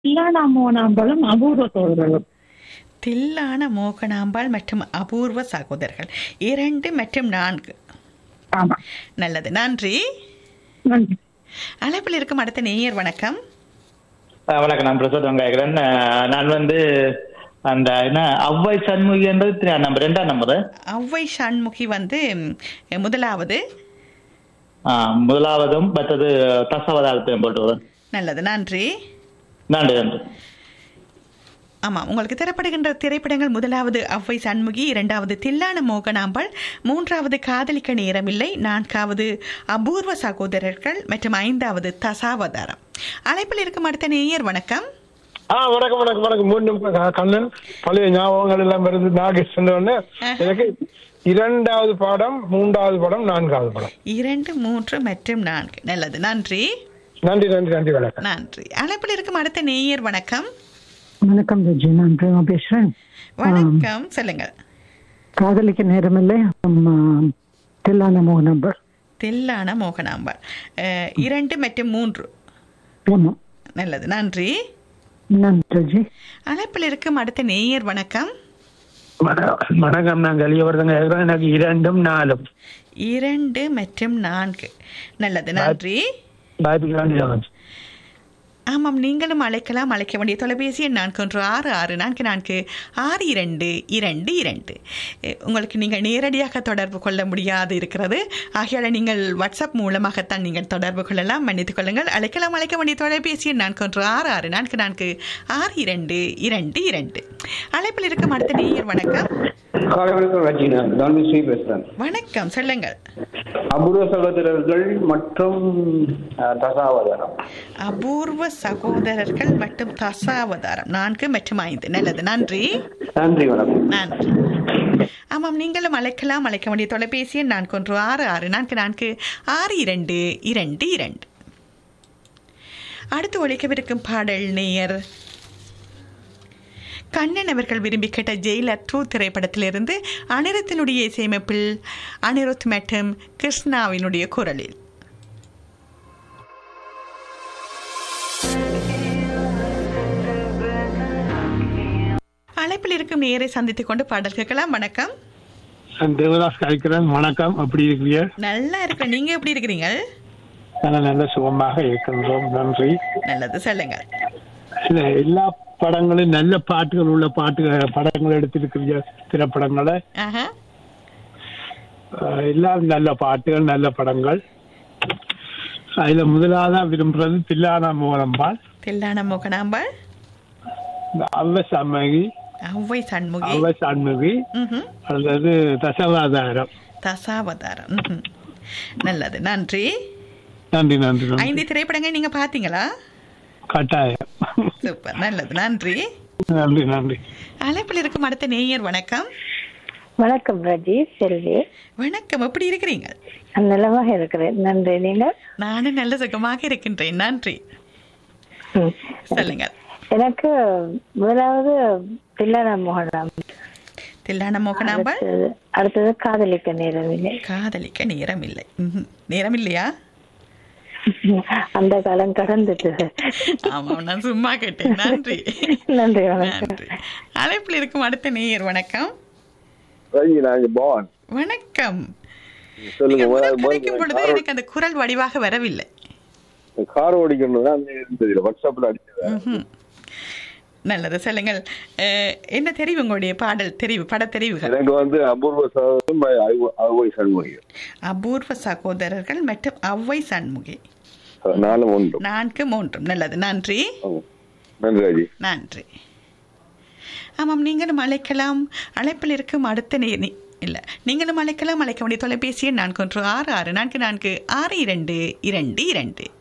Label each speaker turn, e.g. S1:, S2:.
S1: தில்லானா மோனாம்பலம் அபூர்வ சகோதரர்கள்.
S2: தில்லான மோகனாம்பாள் மற்றும் அபூர்வ சகோதரர்கள் 2 மற்றும் 4.
S1: ஆமா,
S2: நல்லது, நன்றி.
S1: நன்றி.
S2: அழைப்பில் இருக்கும் அடுத்த நேயர் வணக்கம்.
S3: வணக்கம், நான் பிரசோத் கேட்கிறேன். நான் அந்த என்ன அவ்வை சண்முகி என்றது நம்பர் 2ஆம் நம்பர்.
S2: அவ்வை சண்முகி முதலாவது.
S3: முதலாவதும் மற்றது தசவதாரத்தையும் போட்டு.
S2: நல்லது, நன்றி.
S3: நன்றி நன்றி.
S2: ஆமாம், உங்களுக்கு தரப்படுகின்ற திரைப்படங்கள்: முதலாவது அவ்வை சண்முகி, 2வது தில்லான மோகனாம்பாள், 3வது காதலிக்க நேரமில்லை, 4வது அபூர்வ சகோதரர்கள் மற்றும் 5வது தசாவதாரம். அழைப்பில் இருக்கும் அடுத்த நேயர் வணக்கம்.
S4: வணக்கம் வணக்கம் வணக்கம். மீண்டும் கண்ணன் பழைய ஞாபகங்கள் எல்லாம் வருது. நாகேஷ் சொன்ன எனக்கு 2வது படம், 3வது படம், 4வது படம்.
S2: 2, 3 மற்றும் 4. நல்லது, நன்றி.
S4: நன்றி நன்றி நன்றி. வணக்கம்.
S2: நன்றி. அழைப்பில் இருக்கும் அடுத்த நேயர் வணக்கம்.
S5: வணக்கம் ரஜி, நான் பிரேமா பேசுறேன்.
S2: வணக்கம், சொல்லுங்கள்.
S5: காதலிக்க நேரமில்லை, தில்லான மோகனாம்பாள்.
S2: தில்லான மோகனாம்பாள் 2 மற்றும் 3.
S5: ஆமா.
S2: நல்லது, நன்றி.
S5: நன்றி.
S2: அழைப்பில் இருக்கும் அடுத்த நேயர் வணக்கம்.
S4: வணக்கம், நான் கலியவர்தங்க. எனக்கு 2ம் 4ம்.
S2: 2 மற்றும் 4. நல்லது, நன்றி. ஆமாம், நீங்களும் அழைக்கலாம். அழைக்க வேண்டிய தொலைபேசி எண் 4166446222. உங்களுக்கு நீங்கள் நேரடியாக தொடர்பு கொள்ள முடியாது இருக்கிறது. ஆகையால் நீங்கள் வாட்ஸ்அப் மூலமாகத்தான் நீங்கள் தொடர்பு கொள்ளலாம். மன்னித்துக் கொள்ளுங்கள். அழைக்கலாம். அழைக்க வேண்டிய தொலைபேசி எண் 4166446222. அழைப்பில் இருக்கும் அடுத்த நேயர் வணக்கம். வணக்கம், சொல்லுங்கள்.
S6: அபூர்வ சகோதரர்கள் மற்றும் தசாவதாரம்.
S2: அபூர்வ சகோதரர்கள் மற்றும் தசாவதாரம் 4 மற்றும் 5. நல்லது, நன்றி.
S6: நன்றி, வணக்கம்.
S2: நன்றி. ஆமாம், நீங்களும் அழைக்கலாம். அழைக்க வேண்டிய தொலைபேசி எண் 4166446222. அடுத்து ஒழிக்கவிருக்கும் பாடல் நேயர் கண்ணன் அவர்கள் விரும்பி கேட்ட ஜெயிலர் 2 திரைப்படத்திலிருந்து அனிருத்தினுடைய இசையமைப்பில் அனிருத் மற்றும் கிருஷ்ணாவினுடைய குரலில். அழைப்பில் இருக்கும் நேரை சந்தித்துக் கொண்டு பாடல் கேட்கலாம். வணக்கம்.
S4: தேவதாஸ் கழிக்கிறேன். வணக்கம், எப்படி இருக்கிறீங்க?
S2: நல்லா இருக்கிறேன். நீங்க எப்படி இருக்கிறீங்க?
S4: நல்ல சுகமாக இருக்கின்றோம். நன்றி.
S2: நல்லது, சொல்லுங்க.
S4: எல்லா படங்களும் நல்ல பாட்டுகள் உள்ள படங்கள் எடுத்திருக்கிறீங்க. திரைப்படங்களை எல்லாம் நல்ல பாட்டுகள், நல்ல படங்கள். அதுல முதலாவதா விரும்புறது தில்லானா மோகனாம்பாள்.
S2: தில்லான மோகனாம்பாள்,
S4: அவ்வை சண்முகி.
S2: அவ்வை சண்முகி.
S4: அவ்வை சண்முகி அல்லது தசாவதாரம்.
S2: தசாவதாரம். நல்லது, நன்றி.
S4: நன்றி நன்றி.
S2: 5 திரைப்படங்கள் நீங்க பாத்தீங்களா?
S4: கட்டாயம்.
S2: சூப்பர், நல்லது, நன்றி.
S4: நன்றி நன்றி.
S2: அழைப்பில் இருக்கும் அடுத்த நேயர் வணக்கம்.
S7: வணக்கம் ரஜி, செல்வி.
S2: வணக்கம், எப்படி இருக்கிறீங்க?
S7: நலமாக இருக்கிறேன், நன்றி. நீங்க?
S2: நானும் நல்ல சுகமாக இருக்கின்றேன், நன்றி. சொல்லுங்க.
S7: எனக்கு முதலாவது தில்லான மோகனாம்பாள்.
S2: தில்லான மோகனாம்பாள்.
S7: அடுத்தது காதலிக்க நேரமில்லை.
S2: காதலிக்க நேரமில்லை. நேரம் இல்லையா?
S7: அந்த காலம் கடந்துட்டு.
S2: ஆமா, நான் சும்மா கேட்டேன். நன்றி.
S7: நன்றி, வணக்கம்.
S2: அழைப்பில் இருக்கும் அடுத்த நேயர் வணக்கம். வணக்கம். பொழுது எனக்கு அந்த குரல் வடிவாக வரவில்லை.
S6: கார் ஓடிக்கணும்.
S2: நல்லது, சொல்லுங்கள். என்ன தெரிவு உங்களுடைய பாடல் தெரிவு, பட தெரிவுகள்?
S6: எனக்கு அபூர்வ சகோதரர்கள், அவ்வை சண்முகி.
S2: அபூர்வ சகோதரர்கள் மற்றும் அவ்வை சண்முகி
S6: 4
S2: 3. நல்லது, நன்றி.
S6: நன்றி.
S2: நன்றி. ஆமாம், நீங்களும் அழைக்கலாம். அழைப்பில் இருக்கும் அடுத்த இல்லை, நீங்களும் அழைக்கலாம். அழைக்க வேண்டிய தொலைபேசி எண் 4166446222.